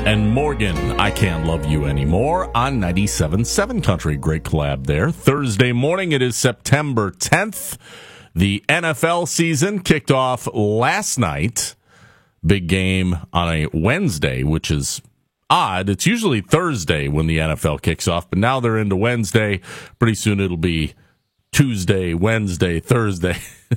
and Morgan, I Can't Love You Anymore on 97.7 Country. Great collab there. Thursday morning, it is September 10th. The NFL season kicked off last night. Big game on a Wednesday, which is odd. It's usually Thursday when the NFL kicks off, but now they're into Wednesday. Pretty soon it'll be Tuesday, Wednesday, Thursday.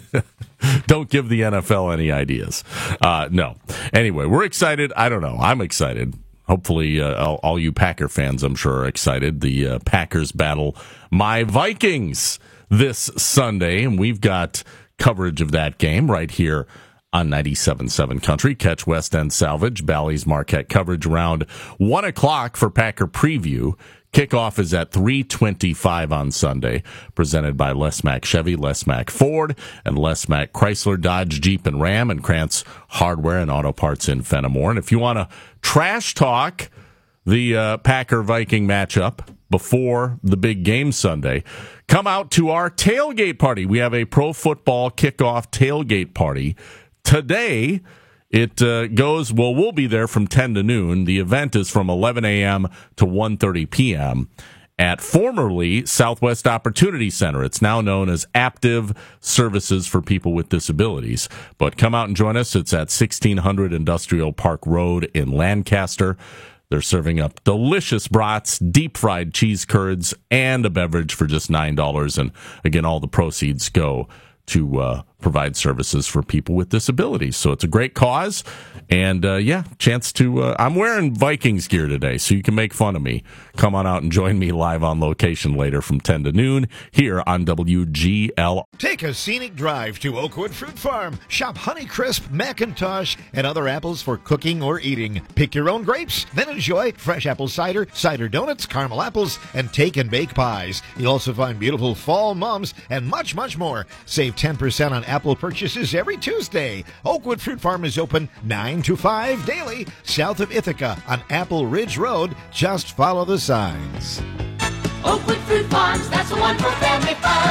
Don't give the NFL any ideas. No. Anyway, we're excited. I don't know. I'm excited. Hopefully, all you Packer fans, I'm sure, are excited. The Packers battle my Vikings this Sunday, and we've got coverage of that game right here on 97.7 Country. Catch West End Salvage, Bally's Marquette coverage around 1 o'clock for Packer Preview. Kickoff is at 3:25 on Sunday, presented by Les Mack Chevy, Les Mack Ford, and Les Mack Chrysler, Dodge, Jeep, and Ram, and Krantz Hardware and Auto Parts in Fenimore. And if you want to trash talk the Packer-Viking matchup before the big game Sunday, come out to our tailgate party. We have a pro football kickoff tailgate party today. It goes, well, we'll be there from 10 to noon. The event is from 11 a.m. to 1:30 p.m. at formerly Southwest Opportunity Center. It's now known as Aptive Services for People with Disabilities. But come out and join us. It's at 1600 Industrial Park Road in Lancaster. They're serving up delicious brats, deep-fried cheese curds, and a beverage for just $9. And again, all the proceeds go to provide services for people with disabilities. So it's a great cause. And, chance to... I'm wearing Vikings gear today, so you can make fun of me. Come on out and join me live on location later from 10 to noon here on WGL. Take a scenic drive to Oakwood Fruit Farm. Shop Honeycrisp, Macintosh, and other apples for cooking or eating. Pick your own grapes, then enjoy fresh apple cider, cider donuts, caramel apples, and take and bake pies. You'll also find beautiful fall mums and much, much more. Save 10% on apple purchases every Tuesday. Oakwood Fruit Farm is open 9 to 5 daily, south of Ithaca on Apple Ridge Road. Just follow the signs. Oakwood Fruit Farms, that's the one for family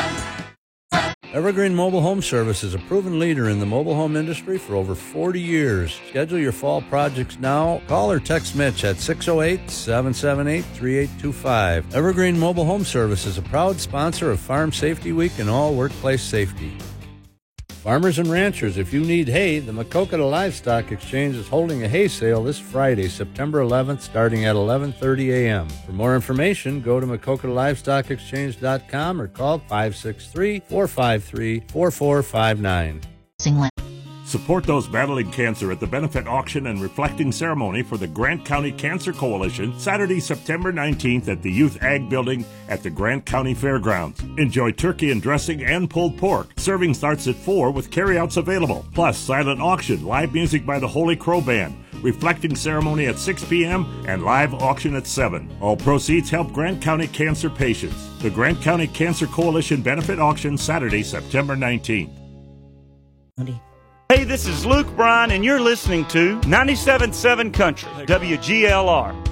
fun. Evergreen Mobile Home Service is a proven leader in the mobile home industry for over 40 years. Schedule your fall projects now. Call or text Mitch at 608-778-3825. Evergreen Mobile Home Service is a proud sponsor of Farm Safety Week and all workplace safety. Farmers and ranchers, if you need hay, the Maquoketa Livestock Exchange is holding a hay sale this Friday, September 11th, starting at 11:30 a.m. For more information, go to MaquoketaLivestockExchange.com or call 563-453-4459. Support those battling cancer at the benefit auction and reflecting ceremony for the Grant County Cancer Coalition, Saturday, September 19th at the Youth Ag Building at the Grant County Fairgrounds. Enjoy turkey and dressing and pulled pork. Serving starts at 4 with carryouts available. Plus, silent auction, live music by the Holy Crow Band, reflecting ceremony at 6 p.m. and live auction at 7. All proceeds help Grant County cancer patients. The Grant County Cancer Coalition benefit auction, Saturday, September 19th. Hey, this is Luke Bryan, and you're listening to 97.7 Country, WGLR.